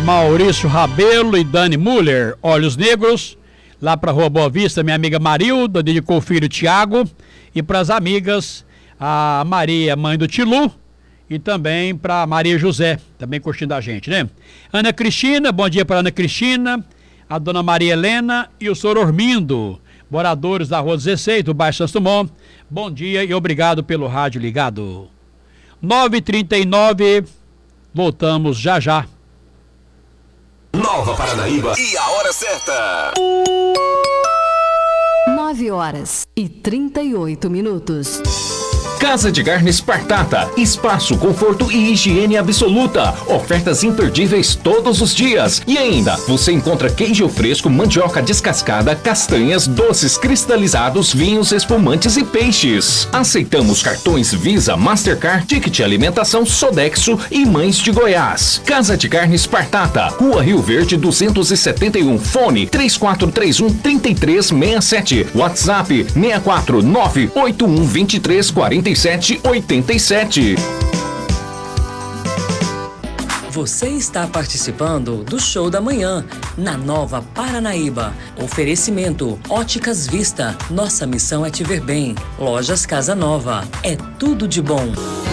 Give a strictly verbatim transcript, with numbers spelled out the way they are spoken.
Maurício Rabelo e Dani Muller, Olhos Negros. Lá para Rua Boa Vista, minha amiga Marilda, dedicou o filho Tiago. E para as amigas, a Maria, mãe do Tilu. E também para Maria José, também curtindo a gente, né? Ana Cristina, bom dia para Ana Cristina. A dona Maria Helena e o senhor Ormindo, moradores da Rua dezesseis, do bairro Santos Dumont. Bom dia e obrigado pelo rádio ligado. nove e trinta e nove, voltamos já já. Nova Paranaíba e a hora certa. nove horas e trinta e oito minutos. Casa de Carnes Spartata, espaço, conforto e higiene absoluta. Ofertas imperdíveis todos os dias. E ainda, você encontra queijo fresco, mandioca descascada, castanhas, doces cristalizados, vinhos, espumantes e peixes. Aceitamos cartões Visa, Mastercard, Ticket Alimentação, Sodexo e Mães de Goiás. Casa de Carnes Spartata, Rua Rio Verde duzentos e setenta e um, fone três quatro três um, três três seis sete, WhatsApp seis quatro nove oito um dois três quatro sete oito sete. Você está participando do Show da Manhã, na Nova Paranaíba. Oferecimento Óticas Vista. Nossa missão é te ver bem. Lojas Casa Nova. É tudo de bom.